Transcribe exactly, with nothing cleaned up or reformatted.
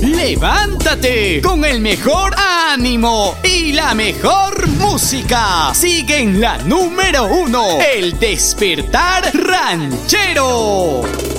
Levántate con el mejor ánimo y la mejor música. Sigue en la número uno, El Despertar Ranchero.